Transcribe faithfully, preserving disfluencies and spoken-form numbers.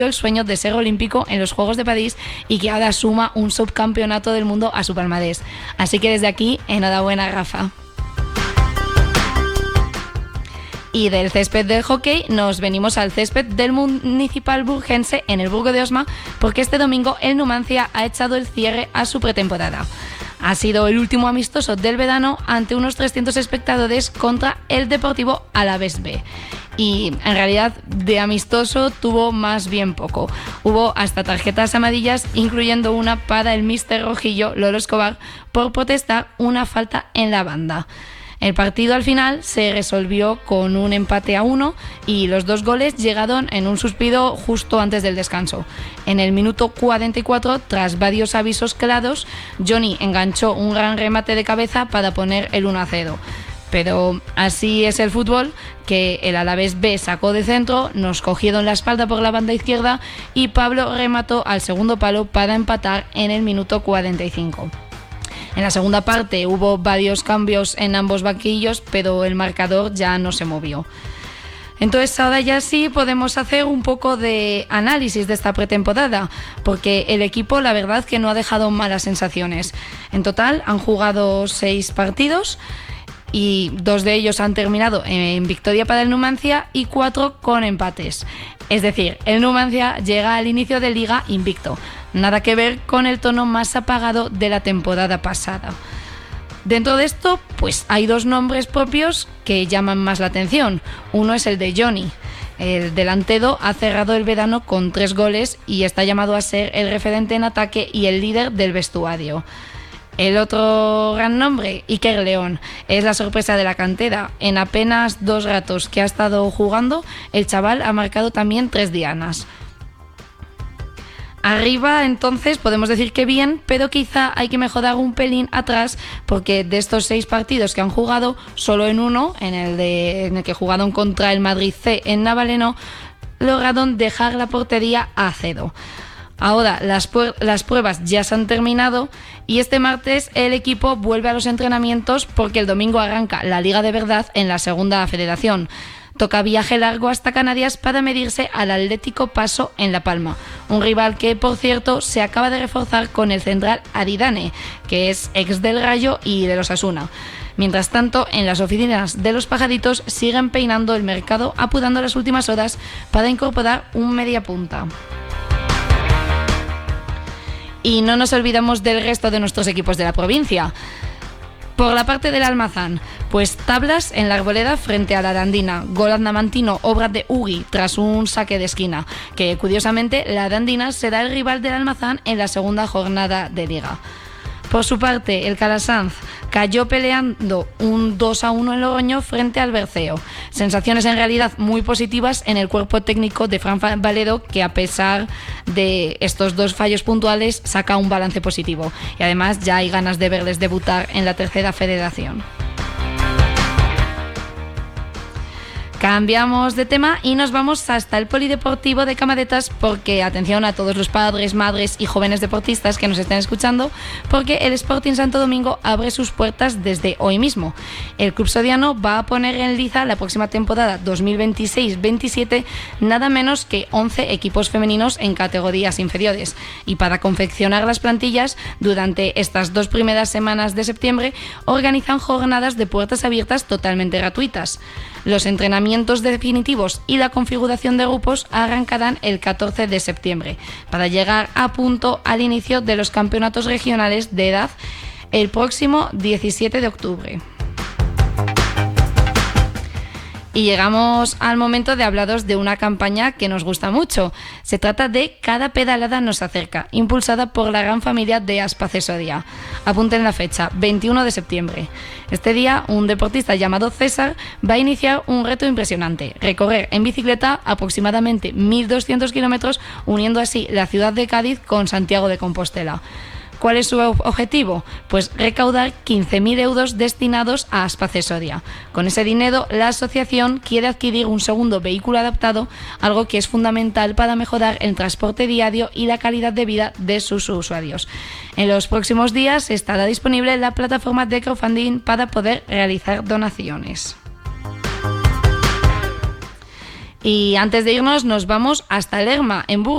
el sueño de ser olímpico en los Juegos de París y que ahora suma un subcampeonato del mundo a su palmarés. Así que desde aquí, enhorabuena, Rafa. Y del césped del hockey nos venimos al césped del Municipal Burgense en el Burgo de Osma, porque este domingo el Numancia ha echado el cierre a su pretemporada. Ha sido el último amistoso del verano ante unos trescientos espectadores contra el Deportivo Alavés B. Y en realidad de amistoso tuvo más bien poco. Hubo hasta tarjetas amarillas, incluyendo una para el míster rojillo Lolo Escobar por protestar una falta en la banda. El partido al final se resolvió con un empate a uno y los dos goles llegaron en un suspiro justo antes del descanso. En el minuto cuarenta y cuatro, tras varios avisos claros, Johnny enganchó un gran remate de cabeza para poner el uno a cero. Pero así es el fútbol, que el Alavés B sacó de centro, nos cogieron la espalda por la banda izquierda y Pablo remató al segundo palo para empatar en el minuto cuarenta y cinco. En la segunda parte hubo varios cambios en ambos banquillos, pero el marcador ya no se movió. Entonces ahora ya sí podemos hacer un poco de análisis de esta pretemporada, porque el equipo la verdad que no ha dejado malas sensaciones. En total han jugado seis partidos y dos de ellos han terminado en victoria para el Numancia y cuatro con empates. Es decir, el Numancia llega al inicio de liga invicto. Nada que ver con el tono más apagado de la temporada pasada. Dentro de esto, pues hay dos nombres propios que llaman más la atención. Uno es el de Johnny. El delantero ha cerrado el verano con tres goles y está llamado a ser el referente en ataque y el líder del vestuario. El otro gran nombre, Iker León, es la sorpresa de la cantera. En apenas dos ratos que ha estado jugando, el chaval ha marcado también tres dianas. Arriba, entonces, podemos decir que bien, pero quizá hay que mejorar un pelín atrás, porque de estos seis partidos que han jugado, solo en uno, en el, de, en el que jugaron contra el Madrid C en Navaleno, lograron dejar la portería a cero. Ahora las, las pruebas ya se han terminado y este martes el equipo vuelve a los entrenamientos porque el domingo arranca la Liga de Verdad en la Segunda Federación. Toca viaje largo hasta Canarias para medirse al Atlético Paso en La Palma, un rival que, por cierto, se acaba de reforzar con el central Aridane, que es ex del Rayo y de los Osasuna. Mientras tanto, en las oficinas de los Pajaritos siguen peinando el mercado, apurando las últimas horas para incorporar un mediapunta. Y no nos olvidamos del resto de nuestros equipos de la provincia. Por la parte del Almazán, pues tablas en la Arboleda frente a la Arandina, gol andamantino, obra de Ugi tras un saque de esquina, que curiosamente la Arandina será el rival del Almazán en la segunda jornada de Liga. Por su parte, el Calasanz cayó peleando un dos a uno en Logroño frente al Berceo. Sensaciones en realidad muy positivas en el cuerpo técnico de Fran Valero, que a pesar de estos dos fallos puntuales saca un balance positivo. Y además ya hay ganas de verles debutar en la tercera federación. Cambiamos de tema y nos vamos hasta el Polideportivo de Camaretas porque, atención a todos los padres, madres y jóvenes deportistas que nos estén escuchando, porque el Sporting Santo Domingo abre sus puertas desde hoy mismo. El club soriano va a poner en liza la próxima temporada dos mil veintiséis veintisiete nada menos que once equipos femeninos en categorías inferiores. Y para confeccionar las plantillas, durante estas dos primeras semanas de septiembre, organizan jornadas de puertas abiertas totalmente gratuitas. Los entrenamientos definitivos y la configuración de grupos arrancarán el catorce de septiembre para llegar a punto al inicio de los campeonatos regionales de edad el próximo diecisiete de octubre. Y llegamos al momento de hablaros de una campaña que nos gusta mucho. Se trata de Cada pedalada nos acerca, impulsada por la gran familia de Aspacesoria. Apunten la fecha, veintiuno de septiembre. Este día, un deportista llamado César va a iniciar un reto impresionante: recorrer en bicicleta aproximadamente mil doscientos kilómetros, uniendo así la ciudad de Cádiz con Santiago de Compostela. ¿Cuál es su objetivo? Pues recaudar quince mil euros destinados a Aspacesoria. Con ese dinero, la asociación quiere adquirir un segundo vehículo adaptado, algo que es fundamental para mejorar el transporte diario y la calidad de vida de sus usuarios. En los próximos días estará disponible la plataforma de crowdfunding para poder realizar donaciones. Y antes de irnos, nos vamos hasta Lerma, en Burgos.